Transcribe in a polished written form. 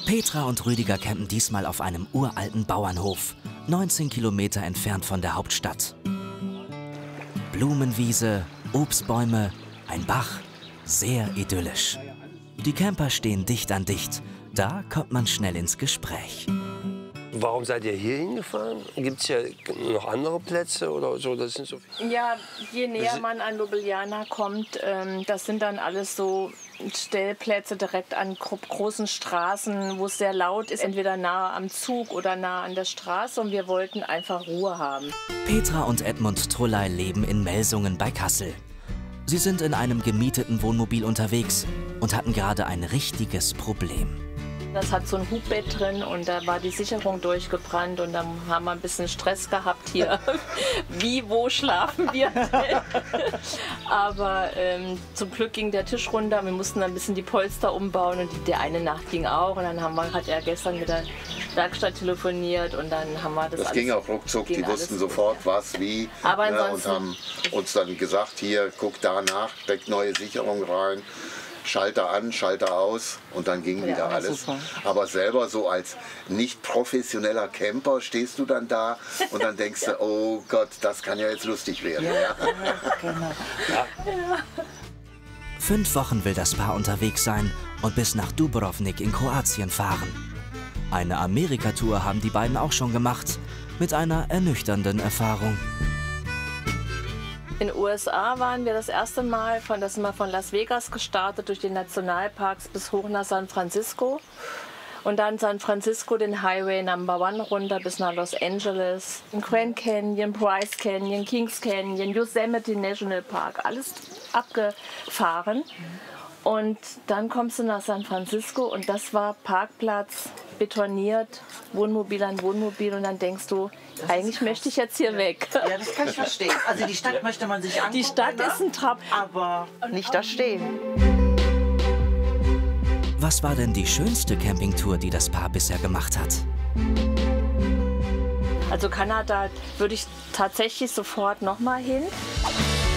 Petra und Rüdiger campen diesmal auf einem uralten Bauernhof, 19 Kilometer entfernt von der Hauptstadt. Blumenwiese, Obstbäume, ein Bach, sehr idyllisch. Die Camper stehen dicht an dicht, da kommt man schnell ins Gespräch. Warum seid ihr hier hingefahren? Gibt es ja noch andere Plätze oder so? Das sind so viele. Ja, je näher man an Ljubljana kommt, das sind dann alles so Stellplätze direkt an großen Straßen, wo es sehr laut ist, entweder nahe am Zug oder nahe an der Straße. Und wir wollten einfach Ruhe haben. Petra und Edmund Trulley leben in Melsungen bei Kassel. Sie sind in einem gemieteten Wohnmobil unterwegs und hatten gerade ein richtiges Problem. Das hat so ein Hubbett drin und da war die Sicherung durchgebrannt und dann haben wir ein bisschen Stress gehabt hier. Wie, wo schlafen wir denn? Aber zum Glück ging der Tisch runter. Wir mussten ein bisschen die Polster umbauen und die eine Nacht ging auch. Und dann hat er gestern mit der Werkstatt telefoniert und dann haben wir das alles. Ging auch ruckzuck, die wussten sofort was, wie. Aber und haben uns dann gesagt, hier, guck da nach, steckt neue Sicherung rein. Schalter an, Schalter aus und dann ging wieder alles. Super. Aber selber so als nicht professioneller Camper stehst du dann da und dann denkst du, oh Gott, das kann ja jetzt lustig werden. Ja. Genau. Ja. 5 Wochen will das Paar unterwegs sein und bis nach Dubrovnik in Kroatien fahren. Eine Amerika-Tour haben die beiden auch schon gemacht, mit einer ernüchternden Erfahrung. In den USA waren wir das erste Mal, da sind wir von Las Vegas gestartet, durch die Nationalparks bis hoch nach San Francisco. Und dann San Francisco den Highway Number 1 runter bis nach Los Angeles. Grand Canyon, Bryce Canyon, Kings Canyon, Yosemite National Park, alles abgefahren. Und dann kommst du nach San Francisco und das war Parkplatz, betoniert, Wohnmobil an Wohnmobil und dann denkst du, eigentlich möchte ich jetzt hier weg. Ja, das kann ich verstehen. Also die Stadt möchte man sich angucken. Die Stadt ist ein Traum, aber nicht da stehen. Was war denn die schönste Campingtour, die das Paar bisher gemacht hat? Also Kanada würde ich tatsächlich sofort noch mal hin.